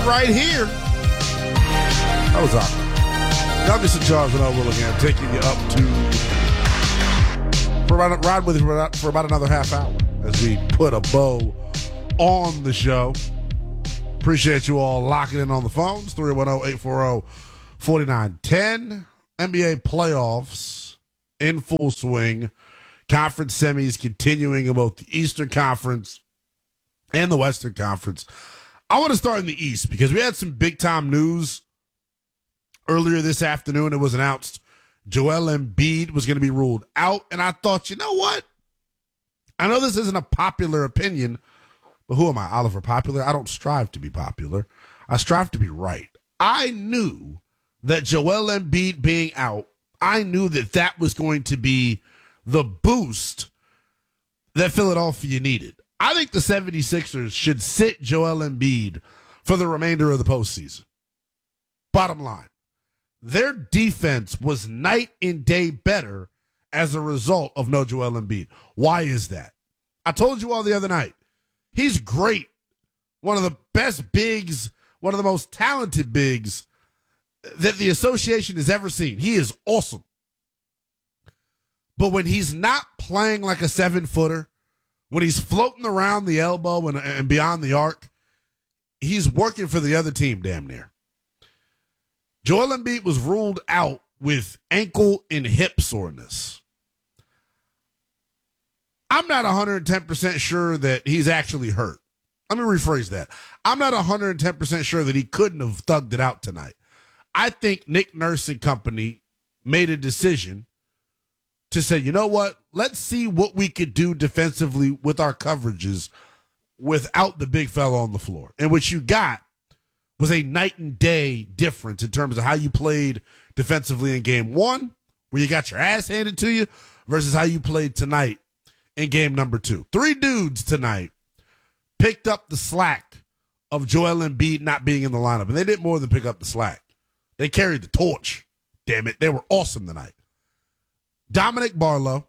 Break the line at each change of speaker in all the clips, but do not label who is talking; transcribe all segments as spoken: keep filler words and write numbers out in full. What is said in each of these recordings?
right here. That was awesome. Youngest in charge and Earl Willingham taking you up to for about, ride with you for about, for about another half hour as we put a bow on the show. Appreciate you all locking in on the phones. three one zero, eight four zero, four nine one zero. N B A playoffs in full swing. Conference semis continuing in both the Eastern Conference and the Western Conference. I want to start in the East because we had some big-time news earlier this afternoon. It was announced Joel Embiid was going to be ruled out, and I thought, you know what? I know this isn't a popular opinion, but who am I, Oliver Popular? I don't strive to be popular. I strive to be right. I knew that Joel Embiid being out, I knew that that was going to be the boost that Philadelphia needed. I think the 76ers should sit Joel Embiid for the remainder of the postseason. Bottom line, their defense was night and day better as a result of no Joel Embiid. Why is that? I told you all the other night, he's great. One of the best bigs, one of the most talented bigs that the association has ever seen. He is awesome. But when he's not playing like a seven-footer, when he's floating around the elbow and, and beyond the arc, he's working for the other team damn near. Joel Embiid was ruled out with ankle and hip soreness. I'm not one hundred ten percent sure that he's actually hurt. Let me rephrase that. I'm not one hundred ten percent sure that he couldn't have thugged it out tonight. I think Nick Nurse and company made a decision to say, you know what, let's see what we could do defensively with our coverages without the big fella on the floor. And what you got was a night and day difference in terms of how you played defensively in game one, where you got your ass handed to you, versus how you played tonight in game number two. Three dudes tonight picked up the slack of Joel Embiid not being in the lineup, and they did more than pick up the slack. They carried the torch. Damn it. They were awesome tonight. Dominic Barlow,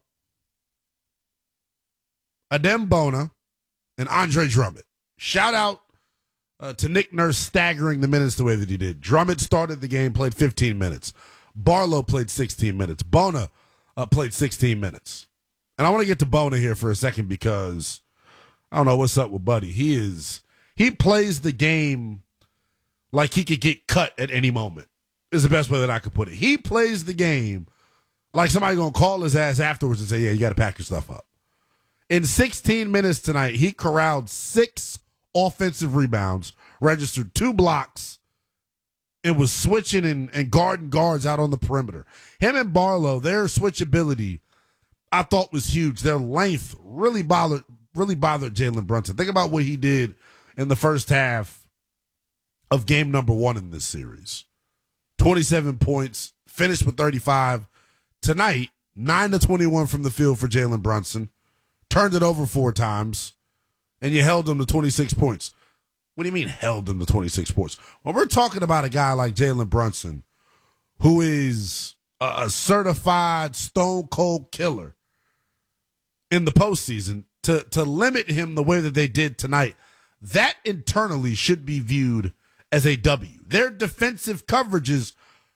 Adem Bona, and Andre Drummond. Shout out uh, to Nick Nurse staggering the minutes the way that he did. Drummond started the game, played fifteen minutes. Barlow played sixteen minutes. Bona uh, played sixteen minutes. And I want to get to Bona here for a second because I don't know what's up with Buddy. He is, he plays the game like he could get cut at any moment, is the best way that I could put it. He plays the game like somebody going to call his ass afterwards and say, yeah, you got to pack your stuff up. In sixteen minutes tonight, he corralled six offensive rebounds, registered two blocks, and was switching and, and guarding guards out on the perimeter. Him and Barlow, their switchability, I thought was huge. Their length really bothered really bothered Jalen Brunson. Think about what he did in the first half of game number one in this series. twenty-seven points, finished with thirty-five. Tonight, nine to twenty-one from the field for Jalen Brunson. Turned it over four times, and you held him to twenty-six points. What do you mean held him to twenty-six points? When we're talking about a guy like Jalen Brunson, who is a, a certified stone-cold killer in the postseason, to, to limit him the way that they did tonight, that internally should be viewed as a W. Their defensive coverages,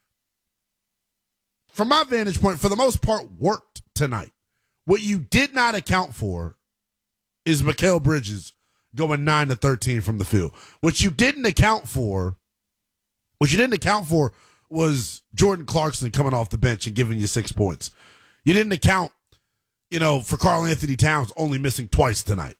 from my vantage point, for the most part, worked tonight. What you did not account for is Mikal Bridges going nine to thirteen from the field. What you didn't account for, what you didn't account for was Jordan Clarkson coming off the bench and giving you six points. You didn't account, you know, for Karl Anthony Towns only missing twice tonight.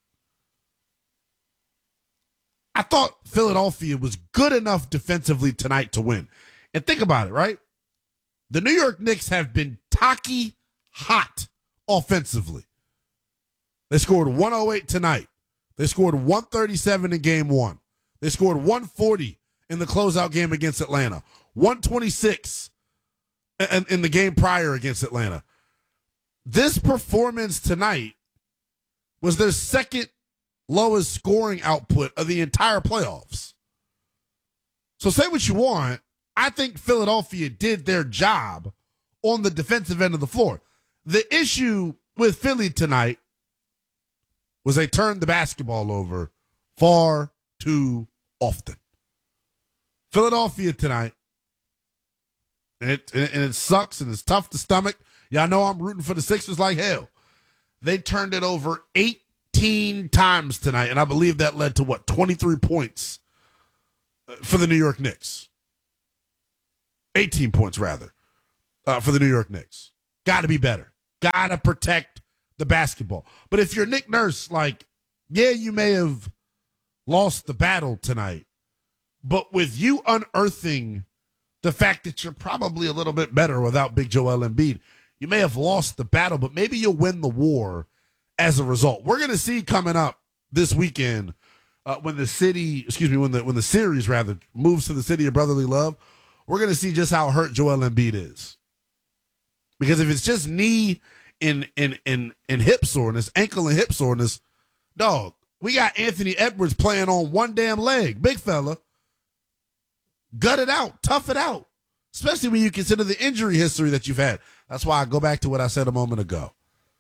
I thought Philadelphia was good enough defensively tonight to win. And think about it, right? The New York Knicks have been tacky hot offensively. They scored one oh eight tonight. They scored one thirty-seven in game one. They scored one forty in the closeout game against Atlanta. one twenty-six in, in the game prior against Atlanta. This performance tonight was their second lowest scoring output of the entire playoffs. So say what you want. I think Philadelphia did their job on the defensive end of the floor. The issue with Philly tonight was they turned the basketball over far too often. Philadelphia tonight, and it, and it sucks and it's tough to stomach. Y'all know I'm rooting for the Sixers like hell. They turned it over eighteen times tonight, and I believe that led to, what, twenty-three points for the New York Knicks. eighteen points, rather, uh, for the New York Knicks. Got to be better. Got to protect the basketball. But if you're Nick Nurse, like, yeah, you may have lost the battle tonight, but with you unearthing the fact that you're probably a little bit better without Big Joel Embiid, you may have lost the battle, but maybe you'll win the war as a result. We're going to see coming up this weekend uh, when the city, excuse me, when the when the series rather moves to the city of brotherly love. We're going to see just how hurt Joel Embiid is, because if it's just knee and and and and hip soreness, ankle and hip soreness, dog, we got Anthony Edwards playing on one damn leg, big fella. Gut it out, tough it out, especially when you consider the injury history that you've had. That's why I go back to what I said a moment ago.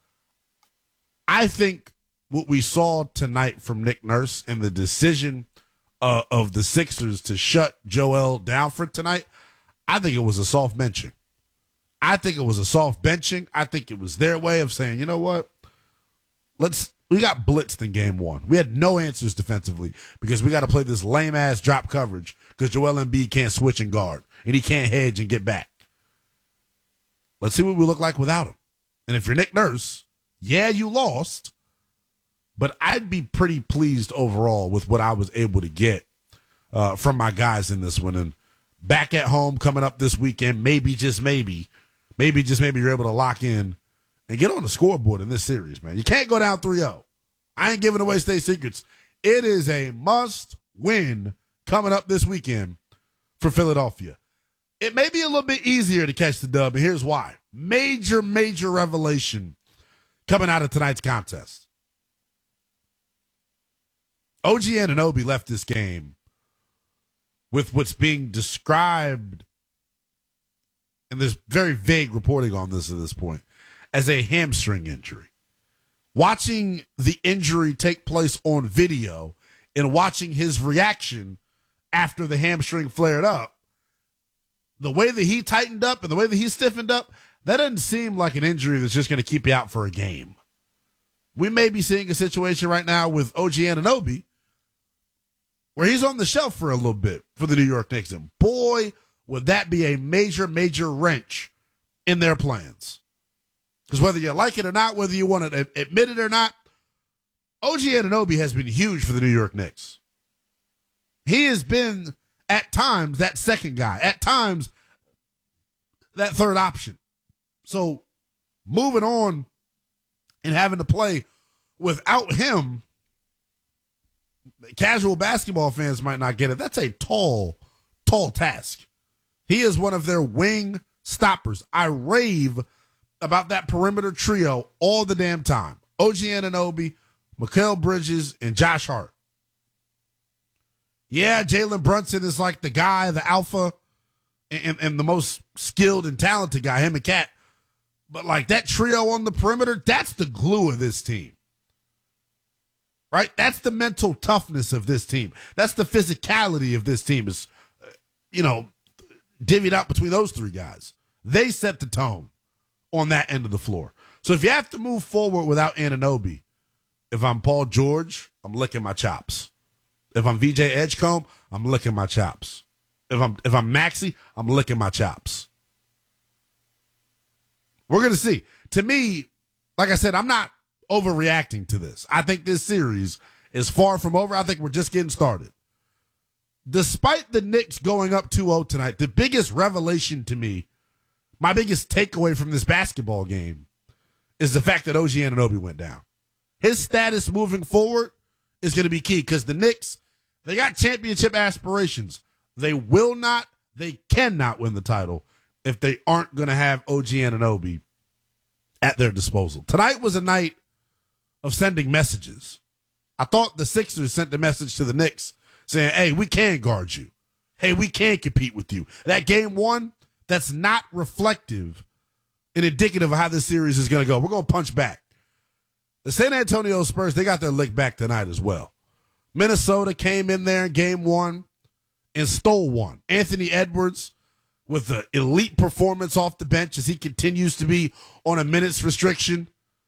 I think what we saw tonight from Nick Nurse and the decision uh, of the Sixers to shut Joel down for tonight, I think it was a soft benching. I think it was a soft benching. I think it was their way of saying, you know what? Let's. We got blitzed in game one. We had no answers defensively because we got to play this lame-ass drop coverage because Joel Embiid can't switch and guard, and he can't hedge and get back. Let's see what we look like without him. And if you're Nick Nurse, yeah, you lost, but I'd be pretty pleased overall with what I was able to get uh, from my guys in this one. And back at home coming up this weekend, maybe, just maybe, maybe, just maybe you're able to lock in and get on the scoreboard in this series, man. You can't go down three oh. I ain't giving away state secrets. It is a must-win coming up this weekend for Philadelphia. It may be a little bit easier to catch the dub, and here's why. Major, major revelation coming out of tonight's contest. O G Anunoby left this game with what's being described, and there's very vague reporting on this at this point, as a hamstring injury. Watching the injury take place on video and watching his reaction after the hamstring flared up, the way that he tightened up and the way that he stiffened up, that doesn't seem like an injury that's just going to keep you out for a game. We may be seeing a situation right now with O G Anunoby where he's on the shelf for a little bit for the New York Knicks. And boy, would that be a major, major wrench in their plans. Because whether you like it or not, whether you want to admit it or not, O G Anunoby has been huge for the New York Knicks. He has been, at times, that second guy. At times, that third option. So, moving on and having to play without him, casual basketball fans might not get it. That's a tall, tall task. He is one of their wing stoppers. I rave about that perimeter trio all the damn time. O G Anunoby, Mikal Bridges, and Josh Hart. Yeah, Jalen Brunson is like the guy, the alpha, and, and the most skilled and talented guy, him and Cat. But like that trio on the perimeter, that's the glue of this team. Right? That's the mental toughness of this team. That's the physicality of this team is, you know, divvied out between those three guys. They set the tone on that end of the floor. So if you have to move forward without Anunoby, if I'm Paul George, I'm licking my chops. If I'm V J Edgecombe, I'm licking my chops. If I'm if I'm Maxey, I'm licking my chops. We're going to see. To me, like I said, I'm not overreacting to this. I think this series is far from over. I think we're just getting started. Despite the Knicks going up two oh tonight, the biggest revelation to me, my biggest takeaway from this basketball game, is the fact that O G Anunoby went down. His status moving forward is going to be key because the Knicks, they got championship aspirations. They will not, they cannot win the title if they aren't going to have O G Anunoby at their disposal. Tonight was a night of sending messages. I thought the Sixers sent the message to the Knicks saying, hey, we can guard you. Hey, we can compete with you. That game one, that's not reflective and indicative of how this series is going to go. We're going to punch back. The San Antonio Spurs, they got their lick back tonight as well. Minnesota came in there in game one and stole one. Anthony Edwards with an elite performance off the bench as he continues to be on a minutes restriction.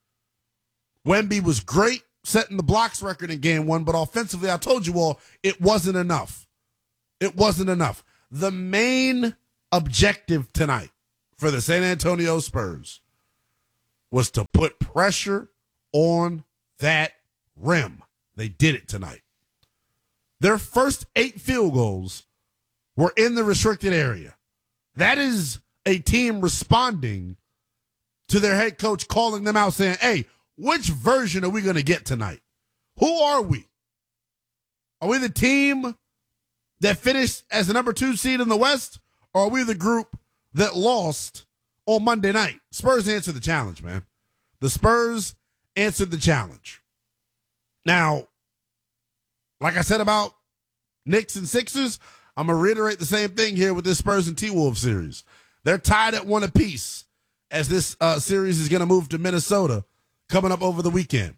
Wemby was great, setting the blocks record in game one, but offensively, I told you all, it wasn't enough. It wasn't enough. The main objective tonight for the San Antonio Spurs was to put pressure on that rim. They did it tonight. Their first eight field goals were in the restricted area. That is a team responding to their head coach calling them out saying, hey, which version are we going to get tonight? Who are we? Are we the team that finished as the number two seed in the West, or are we the group that lost on Monday night? Spurs answered the challenge, man. The Spurs answered the challenge. Now, like I said about Knicks and Sixers, I'm going to reiterate the same thing here with this Spurs and T-Wolves series. They're tied at one apiece as this uh, series is going to move to Minnesota coming up over the weekend.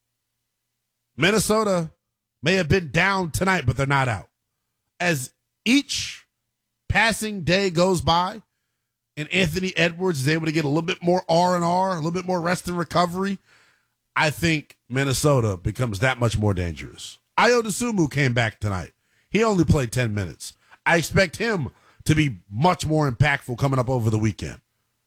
Minnesota may have been down tonight, but they're not out. As each passing day goes by and Anthony Edwards is able to get a little bit more R and R, a little bit more rest and recovery, I think Minnesota becomes that much more dangerous. Ayo Dosunmu came back tonight. He only played ten minutes. I expect him to be much more impactful coming up over the weekend.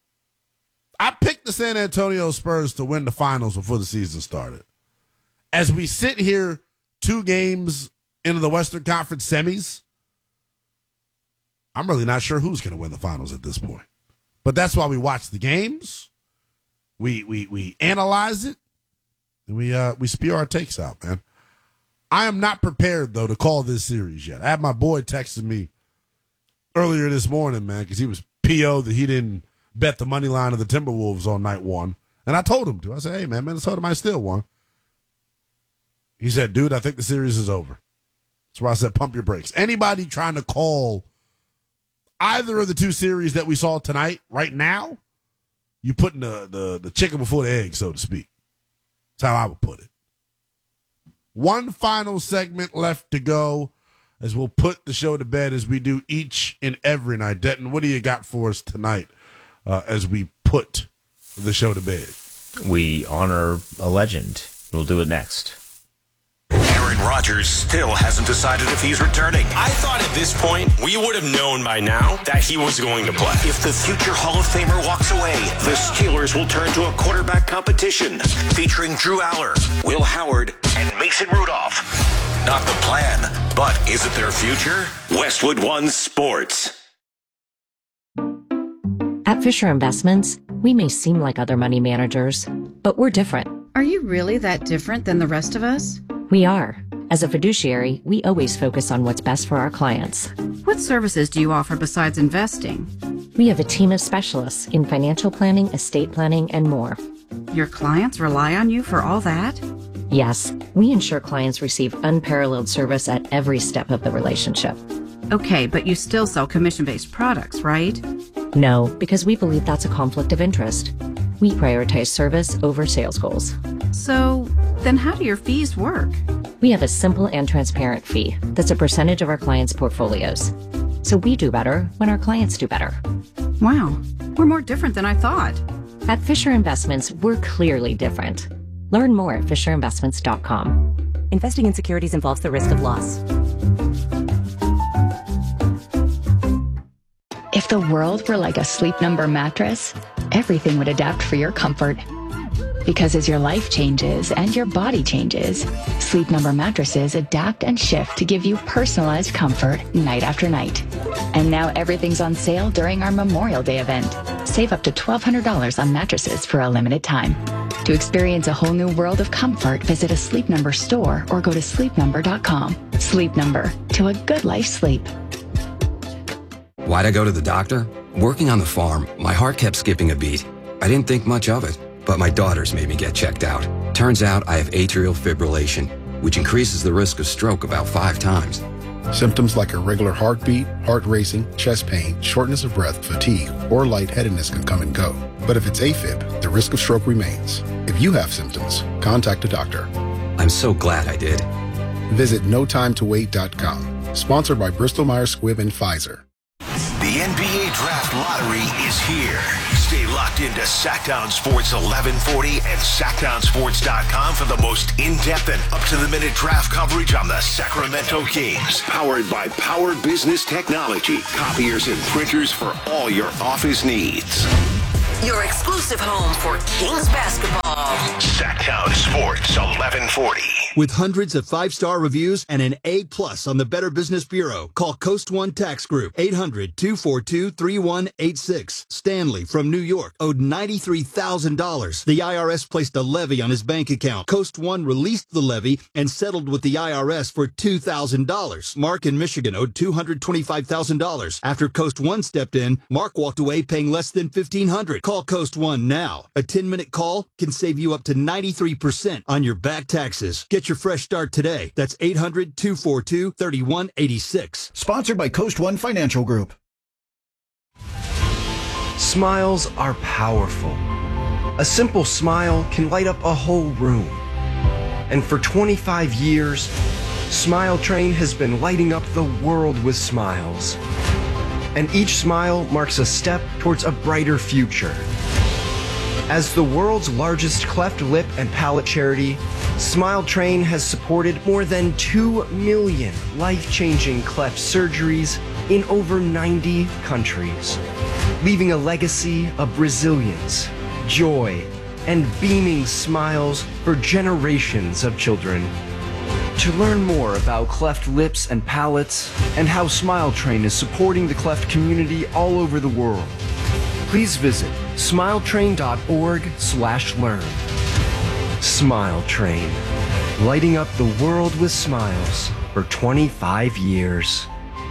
I picked the San Antonio Spurs to win the finals before the season started. As we sit here two games into the Western Conference semis, I'm really not sure who's going to win the finals at this point. But that's why we watch the games. We we we analyze it. And we uh, we spew our takes out, man. I am not prepared, though, to call this series yet. I had my boy texting me earlier this morning, man, because he was P O'd that he didn't bet the money line of the Timberwolves on night one. And I told him to. I said, hey, man, Minnesota might still won. He said, dude, I think the series is over. That's why I said pump your brakes. Anybody trying to call either of the two series that we saw tonight, right now, you putting the, the, the chicken before the egg, so to speak. That's how I would put it. One final segment left to go as we'll put the show to bed as we do each and every night. Denton, what do you got for us tonight uh, as we put the show to bed?
We honor a legend. We'll do it next.
Aaron Rodgers still hasn't decided if he's returning.
I thought at this point we would have known by now that he was going to play.
If the future Hall of Famer walks away, the Steelers will turn to a quarterback competition featuring Drew Aller, Will Howard, and Mason Rudolph. Not the plan, but is it their future? Westwood One Sports.
At Fisher Investments, we may seem like other money managers, but we're different.
Are you really that different than the rest of us?
We are. As a fiduciary, we always focus on what's best for our clients.
What services do you offer besides investing?
We have a team of specialists in financial planning, estate planning, and more.
Your clients rely on you for all that?
Yes, we ensure clients receive unparalleled service at every step of the relationship.
Okay, but you still sell commission-based products, right?
No, because we believe that's a conflict of interest. We prioritize service over sales goals.
So, then how do your fees work?
We have a simple and transparent fee that's a percentage of our clients' portfolios. So we do better when our clients do better.
Wow, we're more different than I thought.
At Fisher Investments, we're clearly different. Learn more at fisher investments dot com.
Investing in securities involves the risk of loss.
If the world were like a Sleep Number mattress, everything would adapt for your comfort. Because as your life changes and your body changes, Sleep Number mattresses adapt and shift to give you personalized comfort night after night. And now everything's on sale during our Memorial Day event. Save up to twelve hundred dollars on mattresses for a limited time. To experience a whole new world of comfort, visit a Sleep Number store or go to sleep number dot com. Sleep Number, to a good life sleep.
Why'd I go to the doctor? Working on the farm, my heart kept skipping a beat. I didn't think much of it, but my daughters made me get checked out. Turns out I have atrial fibrillation, which increases the risk of stroke about five times.
Symptoms like irregular heartbeat, heart racing, chest pain, shortness of breath, fatigue, or lightheadedness can come and go. But if it's AFib, the risk of stroke remains. If you have symptoms, contact a doctor.
I'm so glad I did.
Visit no time to wait dot com. Sponsored by Bristol Myers Squibb and Pfizer.
The N B A Draft Lottery is here. Stay locked into Sacktown Sports eleven forty and sacktown sports dot com for the most in-depth and up-to-the-minute draft coverage on the Sacramento Kings. Powered by Power Business Technology. Copiers and printers for all your office needs.
Your exclusive home for Kings basketball.
Sacktown Sports eleven forty.
With hundreds of five-star reviews and an A plus on the Better Business Bureau, call Coast One Tax Group, eight hundred, two four two, three one eight six. Stanley from New York owed ninety-three thousand dollars. The I R S placed a levy on his bank account. Coast One released the levy and settled with the I R S for two thousand dollars. Mark in Michigan owed two hundred twenty-five thousand dollars. After Coast One stepped in, Mark walked away paying less than fifteen hundred dollars. Call Coast One now. A ten-minute call can save you up to ninety-three percent on your back taxes. Get your fresh start today. That's eight hundred, two four two, three one eight six.
Sponsored by Coast One Financial Group.
Smiles are powerful. A simple smile can light up a whole room. And for twenty-five years, Smile Train has been lighting up the world with smiles. And each smile marks a step towards a brighter future. As the world's largest cleft lip and palate charity, Smile Train has supported more than two million life-changing cleft surgeries in over ninety countries, leaving a legacy of resilience, joy, and beaming smiles for generations of children. To learn more about cleft lips and palates and how Smile Train is supporting the cleft community all over the world, please visit smiletrain.org slash learn. Smile Train, lighting up the world with smiles for twenty-five years.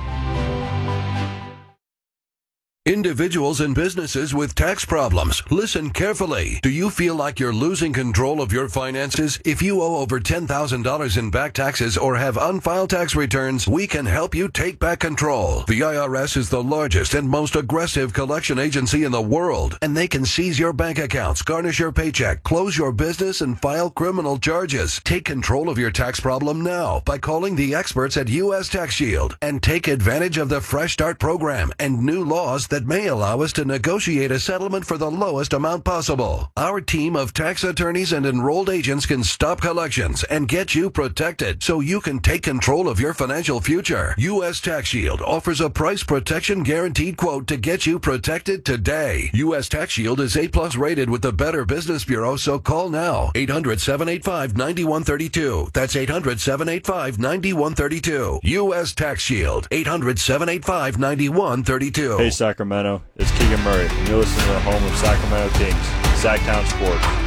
Individuals and businesses with tax problems, listen carefully. Do you feel like you're losing control of your finances? If you owe over ten thousand dollars in back taxes or have unfiled tax returns, we can help you take back control. The I R S is the largest and most aggressive collection agency in the world, and they can seize your bank accounts, garnish your paycheck, close your business, and file criminal charges. Take control of your tax problem now by calling the experts at U S Tax Shield and take advantage of the Fresh Start program and new laws that that may allow us to negotiate a settlement for the lowest amount possible. Our team of tax attorneys and enrolled agents can stop collections and get you protected so you can take control of your financial future. U S Tax Shield offers a price protection guaranteed quote to get you protected today. U S Tax Shield is A plus rated with the Better Business Bureau, so call now. eight hundred, seven eight five, nine one three two. That's eight hundred, seven eight five, nine one three two. U S Tax Shield. eight hundred, seven eight five, nine one three two.
Hey Sacramento, it's Keegan Murray, and you're listening to the home of Sacramento Kings, Sacktown Sports.